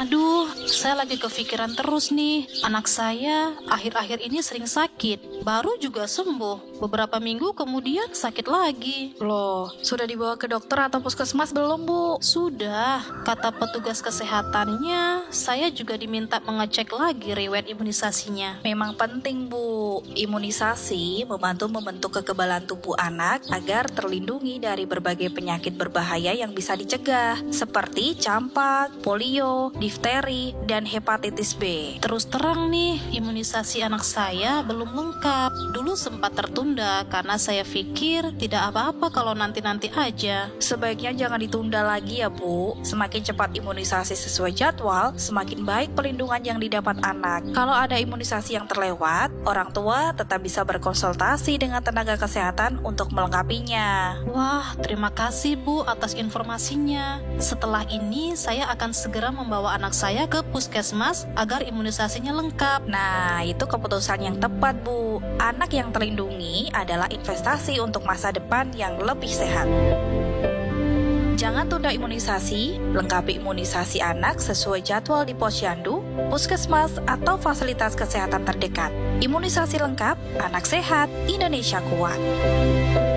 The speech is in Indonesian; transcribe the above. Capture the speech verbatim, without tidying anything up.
Aduh, saya lagi kepikiran terus nih. Anak saya akhir-akhir ini sering sakit. Baru juga sembuh. Beberapa minggu kemudian sakit lagi. Loh, sudah dibawa ke dokter atau puskesmas belum, Bu? Sudah, kata petugas kesehatannya, saya juga diminta mengecek lagi riwayat imunisasinya. Memang penting, Bu. Imunisasi membantu membentuk kekebalan tubuh anak agar terlindungi dari berbagai penyakit berbahaya yang bisa dicegah, seperti campak, polio, difteri, dan hepatitis B. Terus terang nih, imunisasi anak saya belum lengkap. Dulu sempat tertunda karena saya pikir tidak apa-apa kalau nanti-nanti aja. Sebaiknya jangan ditunda lagi ya, Bu. Semakin cepat imunisasi sesuai jadwal, semakin baik perlindungan yang didapat anak. Kalau ada imunisasi yang terlewat, orang tua tetap bisa berkonsultasi dengan tenaga kesehatan untuk melengkapinya. Wah, terima kasih Bu atas informasinya. Setelah ini, saya akan segera membawa anak saya ke puskesmas agar imunisasinya lengkap. Nah, itu keputusan yang tepat, Bu. Anak yang terlindungi adalah investasi untuk masa depan yang lebih sehat. Jangan tunda imunisasi, lengkapi imunisasi anak sesuai jadwal di posyandu, puskesmas, atau fasilitas kesehatan terdekat. Imunisasi lengkap, anak sehat, Indonesia kuat.